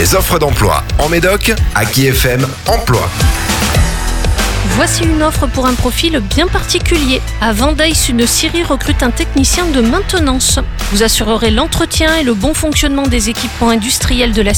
les offres d'emploi en Médoc, Aki FM Emploi. Voici une offre pour un profil bien particulier. À Vendeil-Sud-Syrie recrute un technicien de maintenance. Vous assurerez l'entretien et le bon fonctionnement des équipements industriels de la